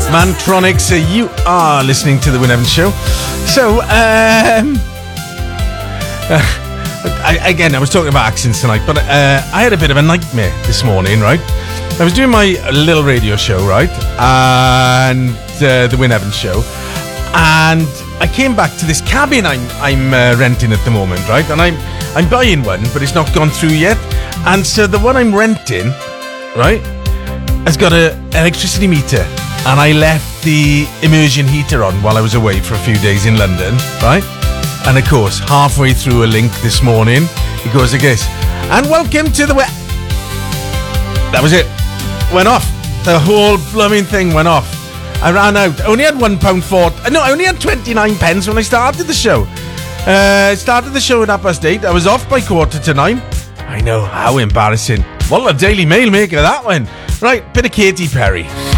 Mantronics, you are listening to The Wyn Evans Show. So, I was talking about accents tonight, but I had a bit of a nightmare this morning, right? I was doing my little radio show, right? And The Wyn Evans Show. And I came back to this cabin I'm renting at the moment, right? And I'm buying one, but it's not gone through yet. And so the one I'm renting, right, has got an electricity meter. And I left the immersion heater on while I was away for a few days in London, right? And of course, halfway through a link this morning, it goes like this. And welcome to the... That was it. Went off. The whole blooming thing went off. I ran out. I only had £1.40. No, I only had 29 pence when I started the show. Started the show at 8:30. I was off by 9:15. I know, how embarrassing. What'll the Daily Mail make of that one? Right, bit of Katy Perry.